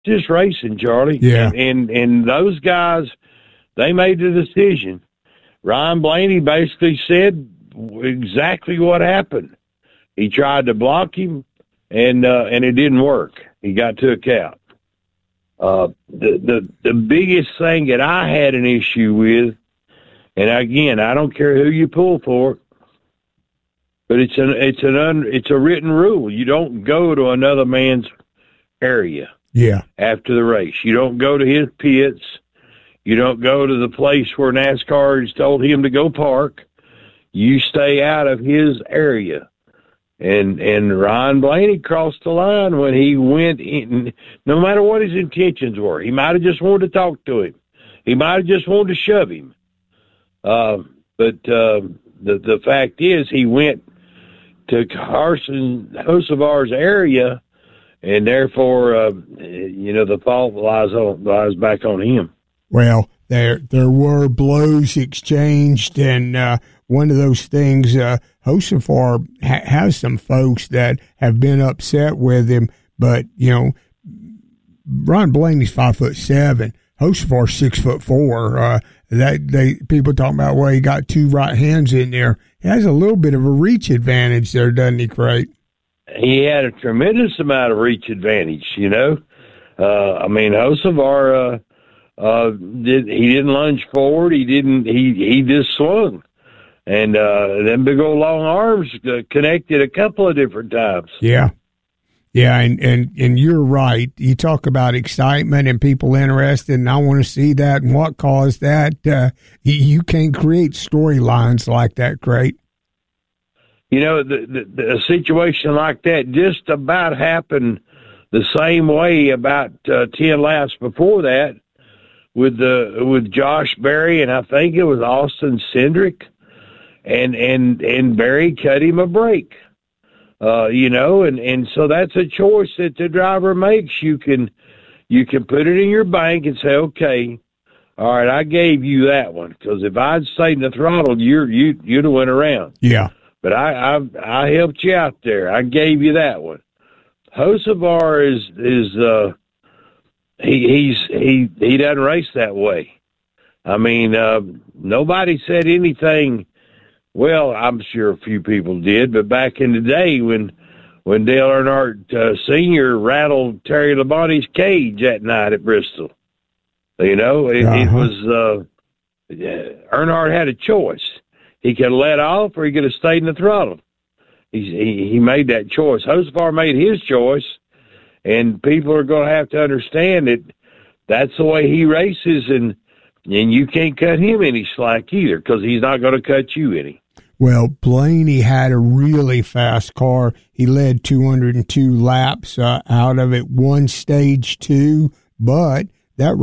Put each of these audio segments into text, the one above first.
just racing, Charlie. Yeah. And those guys, they made the decision. Ryan Blaney basically said exactly what happened. He tried to block him, and it didn't work. He got took out. The biggest thing that I had an issue with, and again, I don't care who you pull for, but it's a written rule. You don't go to another man's area. Yeah. After the race, you don't go to his pits. You don't go to the place where NASCAR has told him to go park. You stay out of his area. And Ryan Blaney crossed the line when he went in, no matter what his intentions were. He might have just wanted to talk to him. He might have just wanted to shove him. But the fact is, he went to Carson Hocevar's area, and therefore, the fault lies back on him. Well, there were blows exchanged, and one of those things, Hocevar has some folks that have been upset with him, but Ron Blaney's 5'7", Hocevar's 6'4". People talking about, well, he got two right hands in there. He has a little bit of a reach advantage there, doesn't he, Craig? He had a tremendous amount of reach advantage. Hocevar he didn't lunge forward. He just swung. And them big old long arms connected a couple of different times. Yeah. Yeah, and you're right. You talk about excitement and people interested, and I want to see that and what caused that. You can't create storylines like that, Craig. The situation like that just about happened the same way about 10 laps before that with Josh Berry, and I think it was Austin Cindric. And Barry cut him a break, and so that's a choice that the driver makes. You can put it in your bank and say, okay, all right, I gave you that one, because if I'd stayed in the throttle, you'd have went around. Yeah. But I helped you out there. I gave you that one. Hocevar he doesn't race that way. I mean, nobody said anything. Well, I'm sure a few people did, but back in the day when Dale Earnhardt Sr. rattled Terry Labonte's cage that night at Bristol, it was Earnhardt had a choice. He could have let off, or he could have stayed in the throttle. He made that choice. Hocevar made his choice, and people are going to have to understand that that's the way he races, and you can't cut him any slack either, because he's not going to cut you any. Well, Blaney had a really fast car. He led 202 laps out of it, one stage 2, but that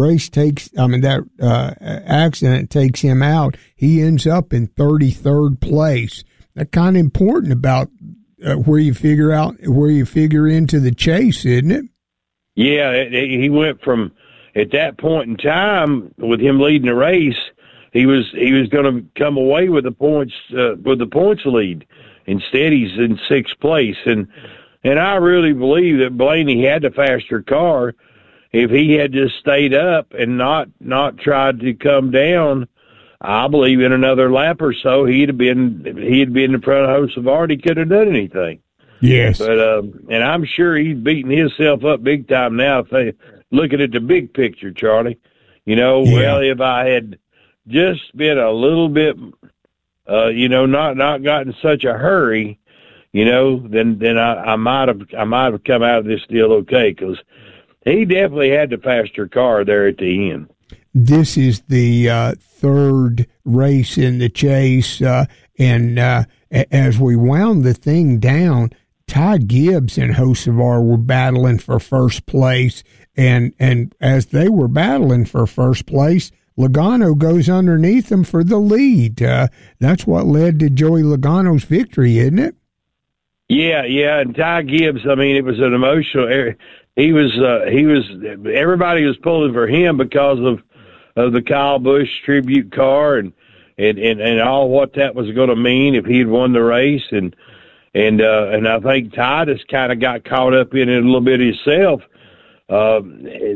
accident takes him out. He ends up in 33rd place. That's kind of important about where you figure into the chase, isn't it? Yeah, he went from, at that point in time, with him leading the race, he was going to come away with the points lead. Instead, he's in 6th place, and I really believe that Blaney had the faster car. If he had just stayed up and not tried to come down, I believe in another lap or so he'd been in front of Hocevar. He could have done anything. Yes, but and I'm sure he's beating himself up big time now. Looking at the big picture, Charlie, well, if I had just been a little bit, not gotten such a hurry, then I might have come out of this deal okay, because he definitely had the faster car there at the end. This is the third race in the chase, and as we wound the thing down, Ty Gibbs and Hocevar were battling for first place, and as they were battling for first place, Logano goes underneath them for the lead. That's what led to Joey Logano's victory, isn't it? Yeah, and Ty Gibbs, it was an emotional. He was. Everybody was pulling for him because of the Kyle Busch tribute car and all what that was going to mean if he had won the race, and I think Ty just kind of got caught up in it a little bit himself.